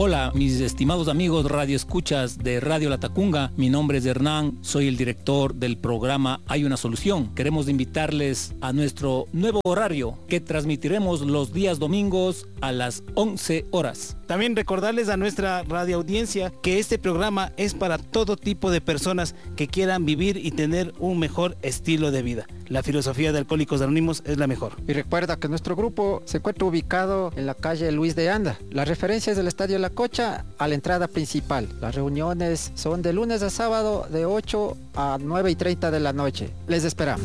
Hola, mis estimados amigos radioescuchas de Radio Latacunga. Mi nombre es Hernán, soy el director del programa Hay una Solución. Queremos invitarles a nuestro nuevo horario que transmitiremos los días domingos a las 11 horas. También recordarles a nuestra radioaudiencia que este programa es para todo tipo de personas que quieran vivir y tener un mejor estilo de vida. La filosofía de Alcohólicos Anónimos es la mejor. Y recuerda que nuestro grupo se encuentra ubicado en la calle Luis de Anda. La referencia es del Estadio La Cocha a la entrada principal. Las reuniones son de lunes a sábado de 8 a 9:30 de la noche. Les esperamos.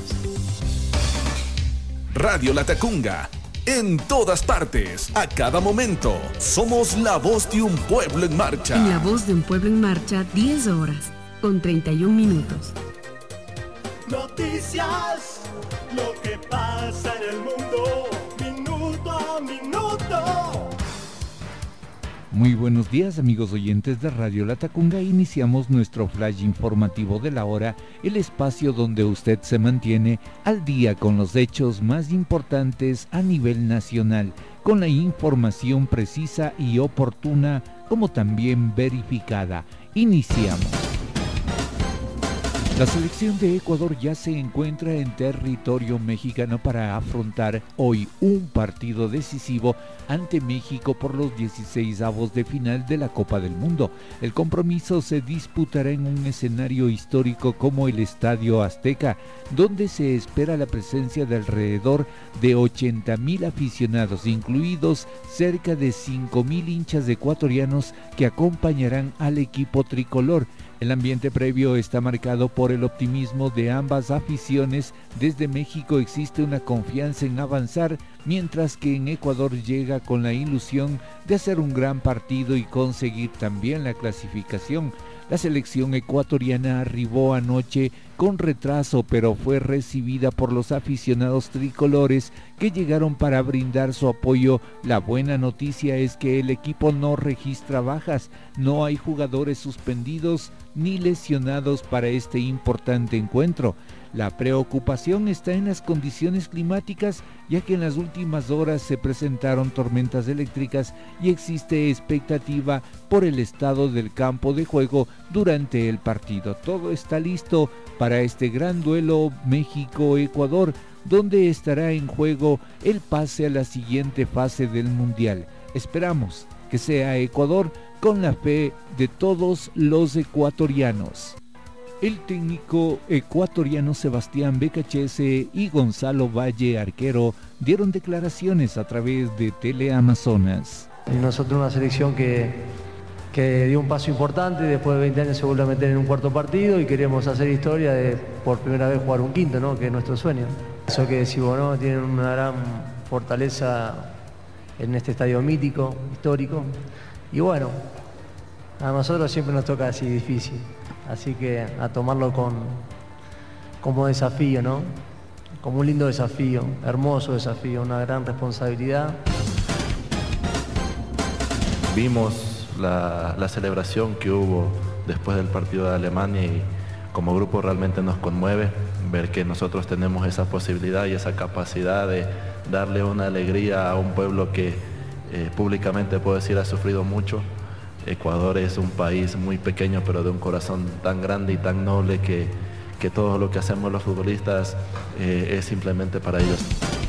Radio Latacunga. En todas partes, a cada momento, somos la voz de un pueblo en marcha. En la voz de un pueblo en marcha, 10 horas, con 31 minutos. Noticias, lo que pasa en el mundo, minuto a minuto. Muy buenos días, amigos oyentes de Radio Latacunga. Iniciamos nuestro flash informativo de la hora, el espacio donde usted se mantiene al día con los hechos más importantes a nivel nacional, con la información precisa y oportuna, como también verificada. Iniciamos. La selección de Ecuador ya se encuentra en territorio mexicano para afrontar hoy un partido decisivo ante México por los 16avos de final de la Copa del Mundo. El compromiso se disputará en un escenario histórico como el Estadio Azteca, donde se espera la presencia de alrededor de 80,000 aficionados, incluidos cerca de 5,000 hinchas ecuatorianos que acompañarán al equipo tricolor. El ambiente previo está marcado por el optimismo de ambas aficiones. Desde México existe una confianza en avanzar, mientras que en Ecuador llega con la ilusión de hacer un gran partido y conseguir también la clasificación. La selección ecuatoriana arribó anoche con retraso, pero fue recibida por los aficionados tricolores que llegaron para brindar su apoyo. La buena noticia es que el equipo no registra bajas, no hay jugadores suspendidos ni lesionados para este importante encuentro. La preocupación está en las condiciones climáticas, ya que en las últimas horas se presentaron tormentas eléctricas y existe expectativa por el estado del campo de juego durante el partido. Todo está listo para este gran duelo México-Ecuador, donde estará en juego el pase a la siguiente fase del Mundial. Esperamos que sea Ecuador, con la fe de todos los ecuatorianos. El técnico ecuatoriano Sebastián Becachese y Gonzalo Valle, arquero, dieron declaraciones a través de Teleamazonas. Y nosotros una selección que dio un paso importante, después de 20 años se vuelve a meter en un cuarto partido y queremos hacer historia de por primera vez jugar un quinto, ¿no? Que es nuestro sueño. Eso que decimos, ¿no? Tienen una gran fortaleza en este estadio mítico, histórico. Y bueno, a nosotros siempre nos toca así difícil. Así que a tomarlo como desafío, ¿no? Como un lindo desafío, hermoso desafío, una gran responsabilidad. Vimos la celebración que hubo después del partido de Alemania y como grupo realmente nos conmueve ver que nosotros tenemos esa posibilidad y esa capacidad de darle una alegría a un pueblo que públicamente puedo decir ha sufrido mucho. Ecuador es un país muy pequeño, pero de un corazón tan grande y tan noble que todo lo que hacemos los futbolistas es simplemente para ellos.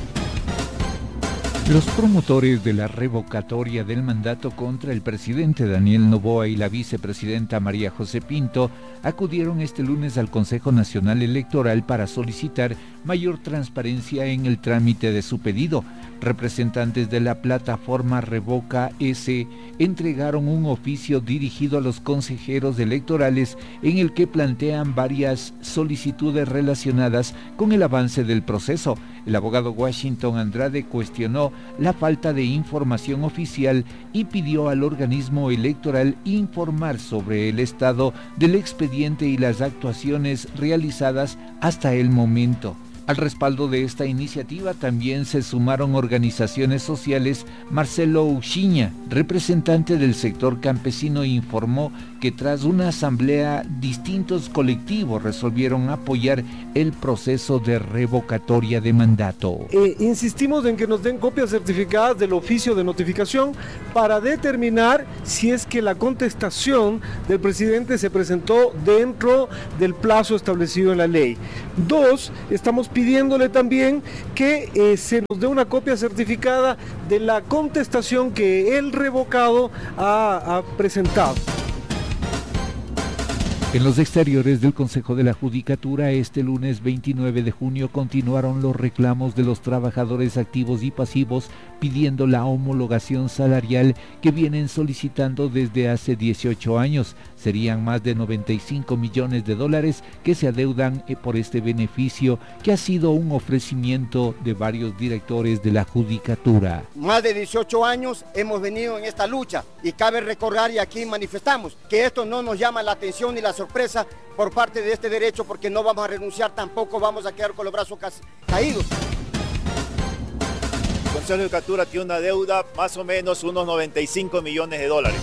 Los promotores de la revocatoria del mandato contra el presidente Daniel Noboa y la vicepresidenta María José Pinto acudieron este lunes al Consejo Nacional Electoral para solicitar mayor transparencia en el trámite de su pedido. Representantes de la plataforma Revoca S entregaron un oficio dirigido a los consejeros electorales en el que plantean varias solicitudes relacionadas con el avance del proceso. El abogado Washington Andrade cuestionó la falta de información oficial y pidió al organismo electoral informar sobre el estado del expediente y las actuaciones realizadas hasta el momento. Al respaldo de esta iniciativa también se sumaron organizaciones sociales. Marcelo Uchiña, representante del sector campesino, informó que tras una asamblea distintos colectivos resolvieron apoyar el proceso de revocatoria de mandato. Insistimos en que nos den copias certificadas del oficio de notificación para determinar si es que la contestación del presidente se presentó dentro del plazo establecido en la ley. 2, estamos pidiéndole también que se nos dé una copia certificada de la contestación que el revocado ha presentado. En los exteriores del Consejo de la Judicatura, este lunes 29 de junio continuaron los reclamos de los trabajadores activos y pasivos pidiendo la homologación salarial que vienen solicitando desde hace 18 años. Serían más de 95 millones de dólares que se adeudan por este beneficio, que ha sido un ofrecimiento de varios directores de la Judicatura. Más de 18 años hemos venido en esta lucha y cabe recordar, y aquí manifestamos, que esto no nos llama la atención ni la sorpresa por parte de este derecho, porque no vamos a renunciar, tampoco vamos a quedar con los brazos caídos. El Consejo de Judicatura tiene una deuda más o menos unos 95 millones de dólares.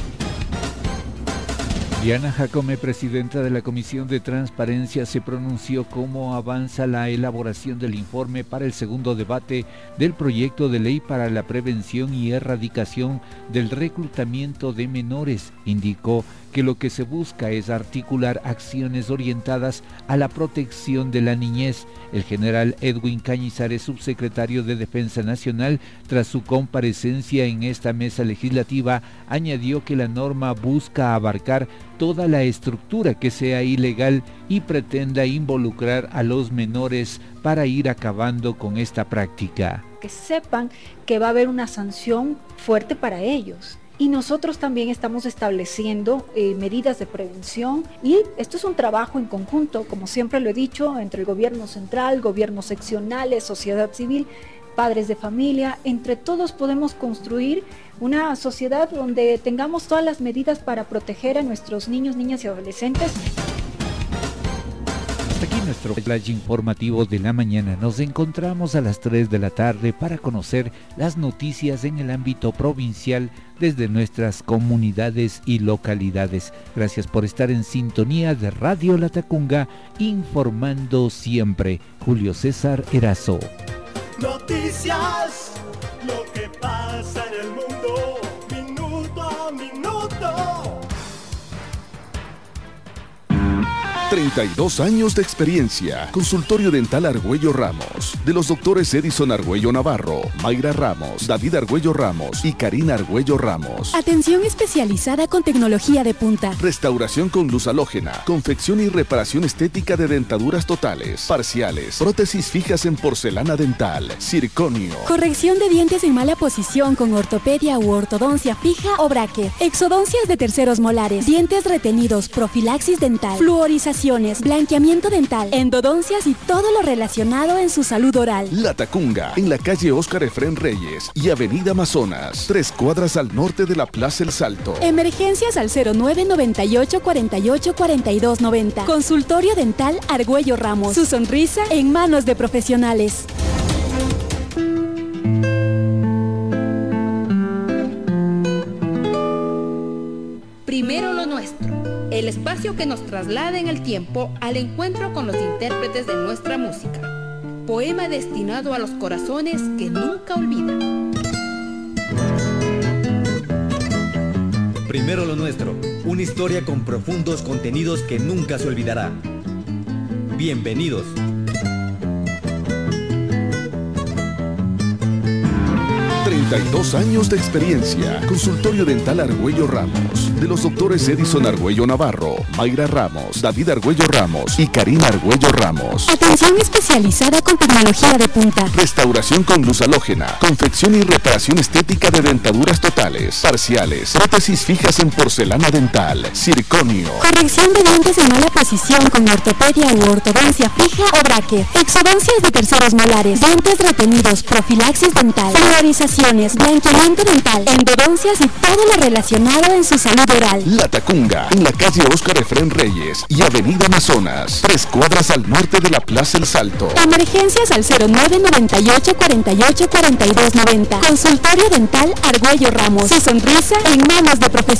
Diana Jacome, presidenta de la Comisión de Transparencia, se pronunció cómo avanza la elaboración del informe para el segundo debate del proyecto de ley para la prevención y erradicación del reclutamiento de menores. Indicó que lo que se busca es articular acciones orientadas a la protección de la niñez. El general Edwin Cañizares, subsecretario de Defensa Nacional, tras su comparecencia en esta mesa legislativa, añadió que la norma busca abarcar toda la estructura que sea ilegal y pretenda involucrar a los menores para ir acabando con esta práctica. Que sepan que va a haber una sanción fuerte para ellos. Y nosotros también estamos estableciendo medidas de prevención, y esto es un trabajo en conjunto, como siempre lo he dicho, entre el gobierno central, gobiernos seccionales, sociedad civil, padres de familia. Entre todos podemos construir una sociedad donde tengamos todas las medidas para proteger a nuestros niños, niñas y adolescentes. Hasta aquí nuestro flash informativo de la mañana. Nos encontramos a las 3 de la tarde para conocer las noticias en el ámbito provincial desde nuestras comunidades y localidades. Gracias por estar en sintonía de Radio Latacunga, informando siempre. Julio César Erazo. Noticias, lo que pasa en el mundo, minuto a minuto. 32 años de experiencia. Consultorio Dental Argüello Ramos. De los doctores Edison Argüello Navarro, Mayra Ramos, David Argüello Ramos y Karina Argüello Ramos. Atención especializada con tecnología de punta. Restauración con luz halógena. Confección y reparación estética de dentaduras totales, parciales. Prótesis fijas en porcelana dental. Circonio. Corrección de dientes en mala posición con ortopedia u ortodoncia fija o bracket. Exodoncias de terceros molares. Dientes retenidos. Profilaxis dental. Fluorización. Blanqueamiento dental, endodoncias y todo lo relacionado en su salud oral. Latacunga, en la calle Óscar Efrén Reyes y Avenida Amazonas, 3 cuadras al norte de la Plaza El Salto. Emergencias al 0998 48 42 90. Consultorio Dental Argüello Ramos. Su sonrisa en manos de profesionales. Primero lo nuestro. El espacio que nos traslada en el tiempo al encuentro con los intérpretes de nuestra música. Poema destinado a los corazones que nunca olvidan. Primero lo nuestro, una historia con profundos contenidos que nunca se olvidará. Bienvenidos. ...32 años de experiencia. Consultorio Dental Argüello Ramos. De los doctores Edison Argüello Navarro, Mayra Ramos, David Argüello Ramos y Karina Argüello Ramos. Atención especializada con tecnología de punta. Restauración con luz halógena. Confección y reparación estética de dentaduras totales, parciales. Prótesis fijas en porcelana dental. Circonio. Corrección de dientes en mala posición con ortopedia u ortodoncia fija o bracket. Exodoncias de terceros molares. Dientes retenidos. Profilaxis dental. Fluorización. fluorizaciones, blanqueamiento dental, endodoncias y todo lo relacionado en su salud oral. La Tacunga, en la calle Óscar Efrén Reyes y Avenida Amazonas, 3 cuadras al norte de la Plaza El Salto. Emergencias al 0998 48 42 90. Consultorio dental Argüello Ramos. Su sonrisa en manos de profesionales.